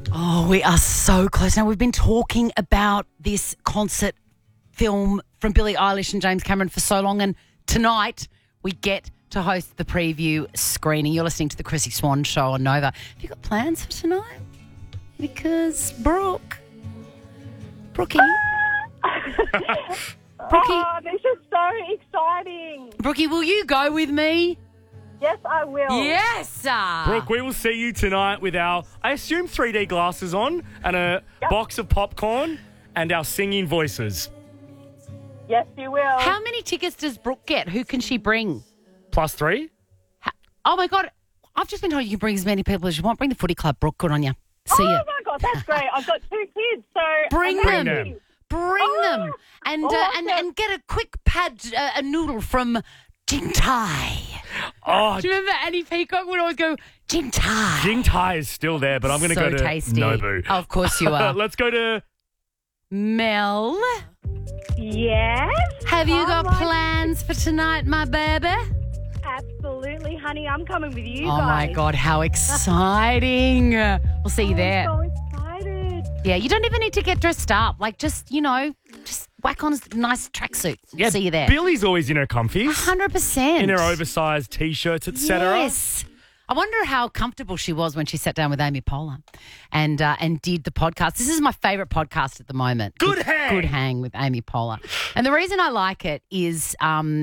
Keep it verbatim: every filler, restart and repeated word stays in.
Oh, we are so close. Now, we've been talking about this concert film from Billie Eilish and James Cameron for so long, and tonight we get to host the preview screening. You're listening to the Chrissy Swan Show on Nova. Have you got plans for tonight? Because Brooke, Brookie, Brookie, Oh, this is so exciting. Brookie, will you go with me? Yes, I will. Yes, sir. Brooke, we will see you tonight with our, I assume, three D glasses on and a Yep. box of popcorn and our singing voices. Yes, you will. How many tickets does Brooke get? Who can she bring? Plus three? Ha- Oh, my God. I've just been told you can bring as many people as you want. Bring the footy club, Brooke. Good on you. See oh, ya. my God, that's great. I've got two kids, so... Bring I'm them. happy. them. Bring Oh, them. And, uh, and awesome. and get a quick pad, uh, a noodle from Jing Tai. Oh, Do you remember Annie Peacock would always go, Jing Tai? Jing Tai is still there, but I'm going to So go to tasty. Nobu. Of course you are. Let's go to... Mel, Yes? have you Oh, got my- plans for tonight, my baby? Absolutely, honey. I'm coming with you Oh, guys. my God, how exciting. We'll see you there. I'm so excited. Yeah, you don't even need to get dressed up. Like, just, you know, just whack on a nice tracksuit. Yeah, See you there. Billy's always in her comfies, one hundred percent. in her oversized T-shirts, et cetera. Yes. I wonder how comfortable she was when she sat down with Amy Poehler and uh, and did the podcast. This is my favourite podcast at the moment. Good It's Hang. Good Hang with Amy Poehler. And the reason I like it is... Um,